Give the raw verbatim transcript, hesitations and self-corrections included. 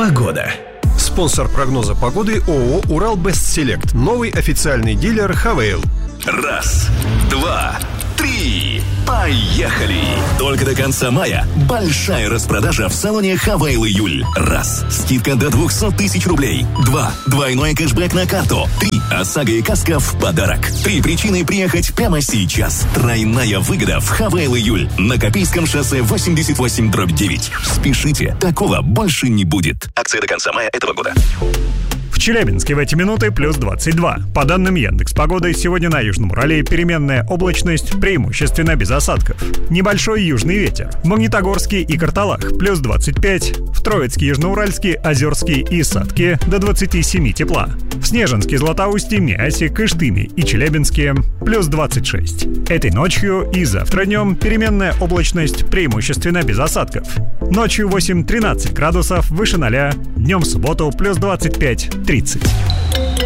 Погода. Спонсор прогноза погоды ООО «Урал-Бестселект». Новый официальный дилер «Хавейл». Раз, два, три. Поехали! Только до конца мая большая распродажа в салоне «Хавейл Июль». Раз. Скидка до двухсот тысяч рублей. Два. Двойной кэшбэк на карту. Три. ОСАГО и каска в подарок. Три причины приехать прямо сейчас. Тройная выгода в «Хавейл Июль». На Копейском шоссе восемьдесят восемь дробь девять. Спешите, такого больше не будет. Акция до конца мая этого года. В Челябинске в эти минуты плюс двадцать два. По данным Яндекс.Погоды, сегодня на Южном Урале переменная облачность, преимущественно без осадков. Небольшой южный ветер. В Магнитогорске и Карталах плюс двадцать пять. В Троицке, Южноуральске, Озерске и Сатке до двадцати семи тепла. В Снежинске, Златоусте, Миасе, Кыштыме и Челябинске плюс двадцать шесть. Этой ночью и завтра днем переменная облачность, преимущественно без осадков. Ночью восемь-тринадцать градусов, выше ноля. Днем в субботу плюс двадцать пять тридцать.